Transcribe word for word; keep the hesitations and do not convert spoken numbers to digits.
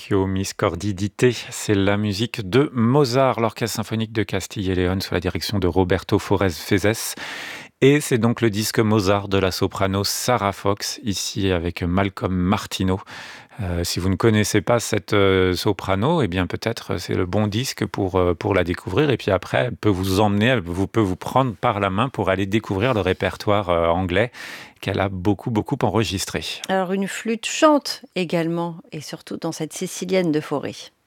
Requiem Miscordidite, c'est la musique de Mozart, l'Orchestre symphonique de Castille et Léon sous la direction de Roberto Forez Fezes. Et c'est donc le disque Mozart de la soprano Sarah Fox, ici avec Malcolm Martineau. Euh, si vous ne connaissez pas cette euh, soprano, eh bien peut-être c'est le bon disque pour, euh, pour la découvrir. Et puis après, elle peut vous emmener, elle vous peut vous prendre par la main pour aller découvrir le répertoire euh, anglais qu'elle a beaucoup, beaucoup enregistré. Alors une flûte chante également, et surtout dans cette sicilienne de Fauré.